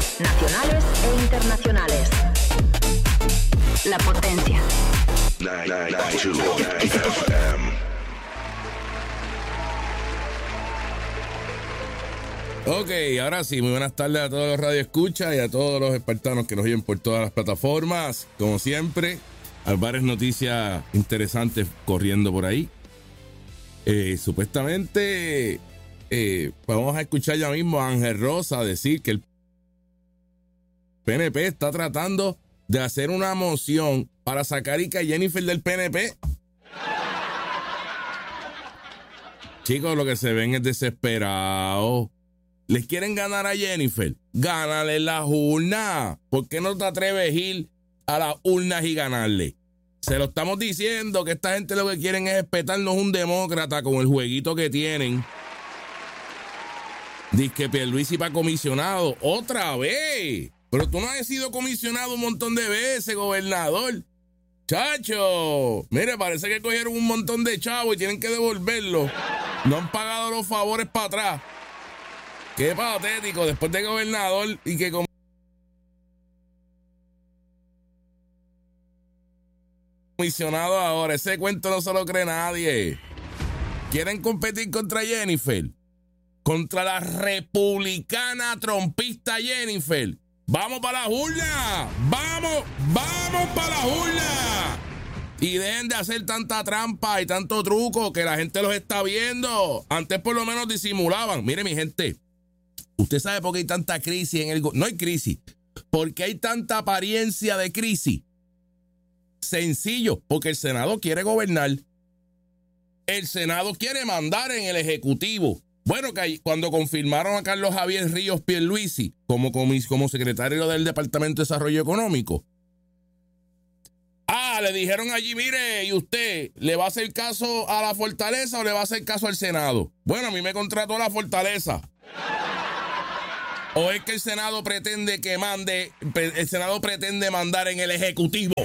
nacionales e internacionales. La Potencia. 992 FM. Ok, ahora sí, muy buenas tardes a todos los radioescuchas y a todos los espartanos que nos oyen por todas las plataformas. Como siempre, hay varias noticias interesantes corriendo por ahí. Supuestamente, vamos a escuchar ya mismo a Ángel Rosa decir que el PNP está tratando de hacer una moción para sacar a Jennifer del PNP. Chicos, lo que se ven es desesperado. ¿Les quieren ganar a Jennifer? Gánale en las urnas. ¿Por qué no te atreves a ir a las urnas y ganarle? Se lo estamos diciendo que esta gente lo que quieren es espetarnos un demócrata con el jueguito que tienen. Dice que Pierluisi para comisionado. ¡Otra vez! Pero tú no has sido comisionado un montón de veces, gobernador. Chacho, mire, parece que cogieron un montón de chavos y tienen que devolverlo. No han pagado los favores para atrás. Qué patético, después de gobernador y que comisionado ahora. Ese cuento no se lo cree nadie. ¿Quieren competir contra Jennifer? Contra la republicana trompista Jennifer. ¡Vamos para la urna! ¡Vamos para la urna! Y dejen de hacer tanta trampa y tanto truco que la gente los está viendo. Antes por lo menos disimulaban. Mire, mi gente, usted sabe por qué hay tanta crisis en el... No hay crisis. Porque hay tanta apariencia de crisis. Sencillo, porque el Senado quiere gobernar. El Senado quiere mandar en el Ejecutivo. Bueno, que cuando confirmaron a Carlos Javier Ríos Pierluisi como secretario del Departamento de Desarrollo Económico, le dijeron allí, mire, ¿y usted le va a hacer caso a la Fortaleza o le va a hacer caso al Senado? Bueno, a mí me contrató la Fortaleza. ¿O es que el Senado pretende mandar en el Ejecutivo?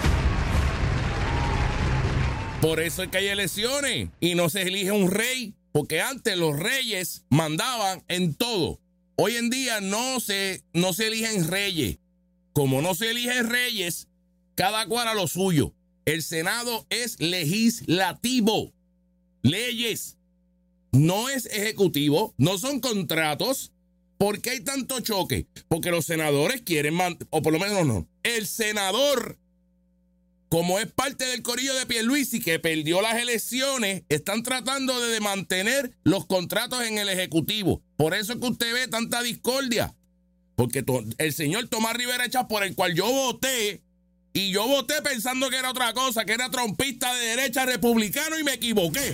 Por eso es que hay elecciones y no se elige un rey, porque antes los reyes mandaban en todo. Hoy en día no se eligen reyes. Como no se eligen reyes, cada cual a lo suyo. El Senado es legislativo. Leyes. No es ejecutivo. No son contratos. ¿Por qué hay tanto choque? Porque los senadores quieren, o por lo menos no. El senador, como es parte del corillo de Pierluisi, que perdió las elecciones, están tratando de mantener los contratos en el Ejecutivo. Por eso es que usted ve tanta discordia. Porque el señor Tomás Rivera Chats, por el cual yo voté, y yo voté pensando que era otra cosa, que era trompista de derecha republicano, y me equivoqué.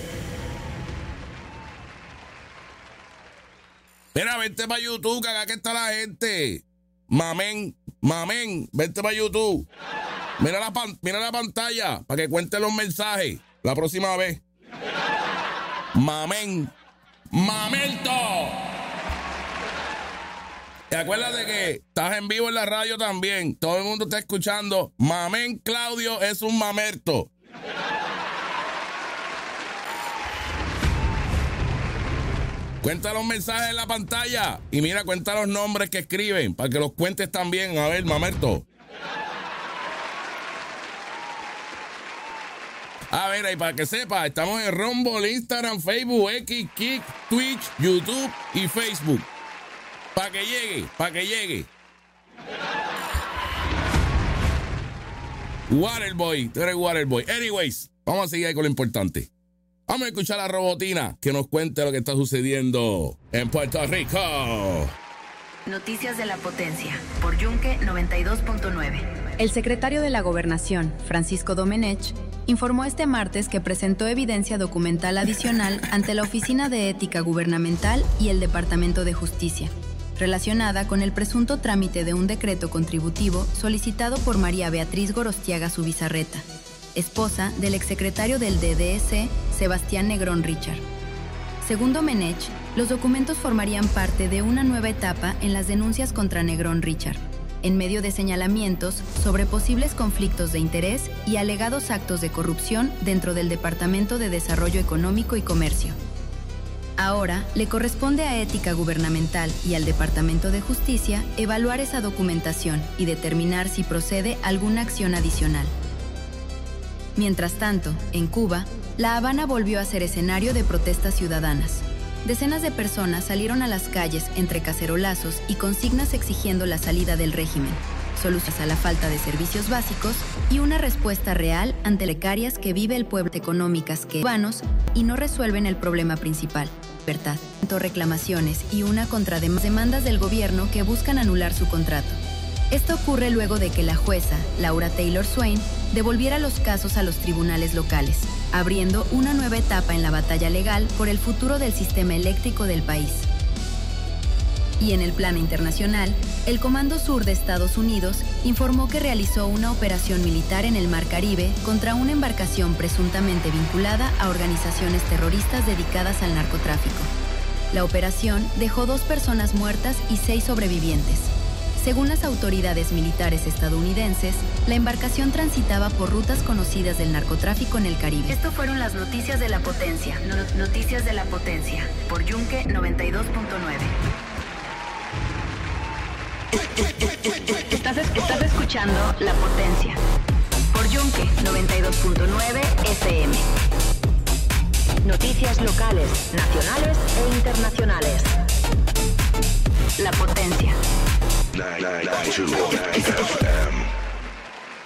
Mira, vente para YouTube, que acá está la gente. Mamén, vente para YouTube. Mira la pantalla para que cuente los mensajes la próxima vez. Mamelto. Y acuérdate que estás en vivo en la radio también. Todo el mundo está escuchando. Mamén Claudio es un mamerto. Cuenta los mensajes en la pantalla. Y mira, cuenta los nombres que escriben para que los cuentes también. A ver, mamerto. A ver, ahí para que sepa, estamos en Rumble, Instagram, Facebook, X, Kick, Twitch, YouTube y Facebook. Para que llegue. Waterboy, tú eres Waterboy. Anyways, vamos a seguir ahí con lo importante. Vamos a escuchar a Robotina que nos cuente lo que está sucediendo en Puerto Rico. Noticias de la Potencia, por Yunque 92.9. El secretario de la Gobernación, Francisco Domenech, informó este martes que presentó evidencia documental adicional ante la Oficina de Ética Gubernamental y el Departamento de Justicia, relacionada con el presunto trámite de un decreto contributivo solicitado por María Beatriz Gorostiaga Zubizarreta, esposa del exsecretario del DDS, Sebastián Negrón Richard. Según Domenech, los documentos formarían parte de una nueva etapa en las denuncias contra Negrón Richard, en medio de señalamientos sobre posibles conflictos de interés y alegados actos de corrupción dentro del Departamento de Desarrollo Económico y Comercio. Ahora le corresponde a Ética Gubernamental y al Departamento de Justicia evaluar esa documentación y determinar si procede alguna acción adicional. Mientras tanto, en Cuba, La Habana volvió a ser escenario de protestas ciudadanas. Decenas de personas salieron a las calles entre cacerolazos y consignas exigiendo la salida del régimen, soluciones a la falta de servicios básicos y una respuesta real ante las precarias que vive el pueblo económicas que cubanos y no resuelven el problema principal, libertad, reclamaciones y una contra demandas del gobierno que buscan anular su contrato. Esto ocurre luego de que la jueza, Laura Taylor Swain, devolviera los casos a los tribunales locales, abriendo una nueva etapa en la batalla legal por el futuro del sistema eléctrico del país. Y en el plano internacional, el Comando Sur de Estados Unidos informó que realizó una operación militar en el Mar Caribe contra una embarcación presuntamente vinculada a organizaciones terroristas dedicadas al narcotráfico. La operación dejó 2 personas muertas y 6 sobrevivientes. Según las autoridades militares estadounidenses, la embarcación transitaba por rutas conocidas del narcotráfico en el Caribe. Esto fueron las noticias de la potencia. Noticias de la potencia, por Yunque 92.9. Estás escuchando La Potencia por Yunque 92.9 FM. Noticias locales, nacionales e internacionales. La Potencia. 992 FM.